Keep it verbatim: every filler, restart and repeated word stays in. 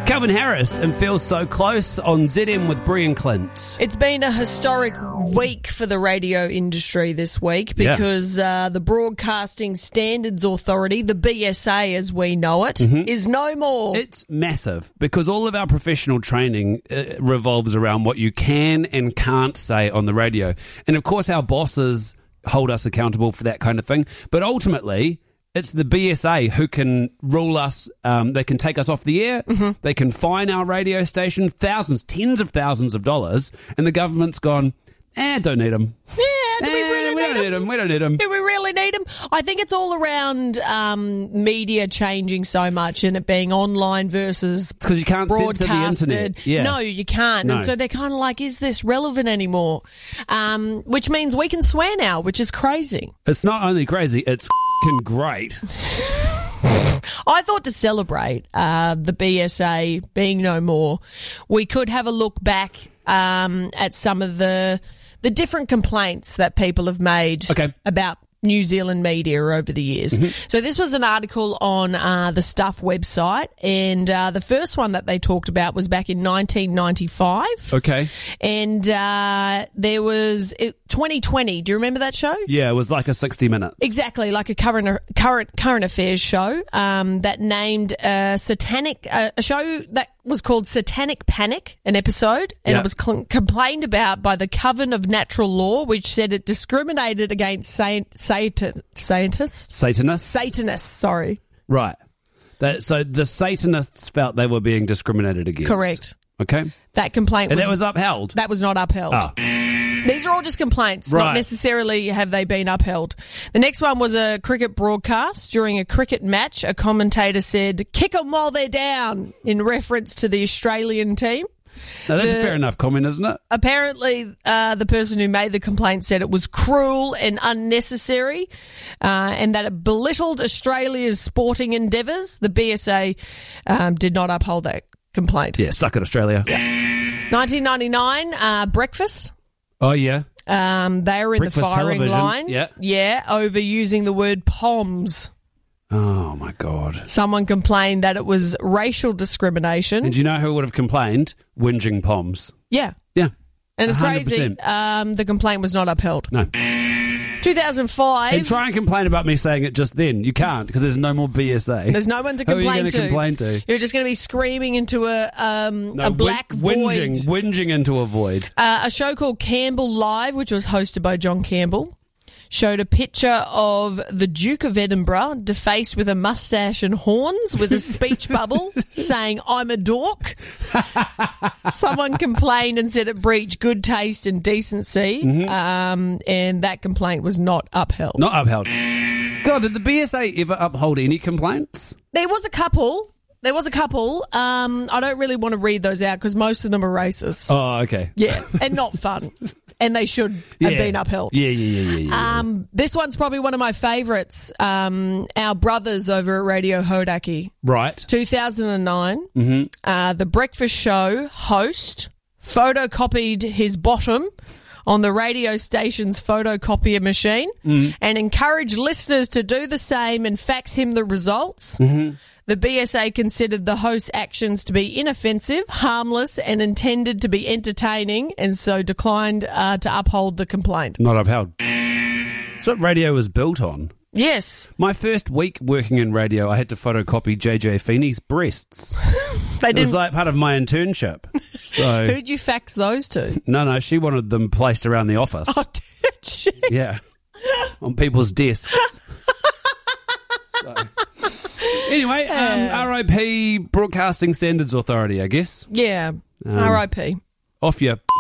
Calvin Harris and Feels So Close on Z M with Brie and Clint. It's been a historic week for the radio industry this week because yeah. uh, the Broadcasting Standards Authority, the B S A as we know it, mm-hmm. is no more. It's massive because all of our professional training uh, revolves around what you can and can't say on the radio. And of course our bosses hold us accountable for that kind of thing. But ultimately, it's the B S A who can rule us. Um, they can take us off the air. Mm-hmm. They can fine our radio station thousands, tens of thousands of dollars. And the government's gone, eh, don't need them. Yeah, do eh, we really we need, don't them? need them? We don't need them. Do we really need them? I think it's all around um, media changing so much and it being online versus because you can't censor the internet. Yeah. No, you can't. No. And so they're kind of like, is this relevant anymore? Um, which means we can swear now, which is crazy. It's not only crazy, it's f***ing great. I thought to celebrate uh, the B S A being no more, we could have a look back um, at some of the the different complaints that people have made okay. about New Zealand media over the years. Mm-hmm. So this was an article on uh, the Stuff website, and uh, the first one that they talked about was back in nineteen ninety-five. Okay. And uh, there was it, twenty twenty. Do you remember that show? Yeah, it was like a sixty minutes. Exactly, like a current current current affairs show um, that named a satanic uh, a show that was called Satanic Panic, an episode, and yep. it was cl- complained about by the Coven of Natural Law, which said it discriminated against saint, Satan, Satanists. Satanists? Satanists, sorry. Right. That, so the Satanists felt they were being discriminated against. Correct. Okay. That complaint and was... that was upheld? That was not upheld. Oh. These are all just complaints, right. not necessarily have they been upheld. The next one was a cricket broadcast. During a cricket match, a commentator said, "Kick them while they're down," in reference to the Australian team. Now, that's the, a fair enough comment, isn't it? Apparently, uh, the person who made the complaint said it was cruel and unnecessary uh, and that it belittled Australia's sporting endeavours. The B S A um, did not uphold that complaint. Yeah, suck it, Australia. Yeah. nineteen ninety-nine, uh, Breakfast. Oh, yeah. Um, they were in Breakfast the firing television. line. Yeah. Yeah, over using the word POMS. Oh, my God. Someone complained that it was racial discrimination. And do you know who would have complained? Whinging Poms. Yeah. Yeah. And it's one hundred percent. crazy. Um, the complaint was not upheld. No. two thousand five. And try and complain about me saying it just then. You can't because there's no more B S A. There's no one to Who complain are you going to. to complain to? You're just going to be screaming into a um, no, a black whin- void. Whinging, whinging into a void. Uh, a show called Campbell Live, which was hosted by John Campbell, showed a picture of the Duke of Edinburgh defaced with a mustache and horns with a speech bubble saying, "I'm a dork." Someone complained and said it breached good taste and decency, mm-hmm. um, and that complaint was not upheld. Not upheld. God, did the B S A ever uphold any complaints? There was a couple. There was a couple. Um, I don't really want to read those out because most of them are racist. Oh, okay. Yeah, and not fun. And they should have yeah. been upheld. Yeah, yeah, yeah, yeah. yeah. Um, this one's probably one of my favourites. Um, our brothers over at Radio Hodaki. Right. two thousand nine, mm-hmm. uh, the breakfast show host photocopied his bottom on the radio station's photocopier machine mm. and encouraged listeners to do the same and fax him the results. Mm-hmm. The B S A considered the host's actions to be inoffensive, harmless, and intended to be entertaining, and so declined uh, to uphold the complaint. Not upheld. That's what radio was built on. Yes. My first week working in radio, I had to photocopy J J Feeney's breasts. They it was like part of my internship. So who'd you fax those to? No, no, she wanted them placed around the office. Oh, did she? Yeah, on people's desks. So. Anyway, um, R I P Broadcasting Standards Authority, I guess. Yeah, um, R I P Off you.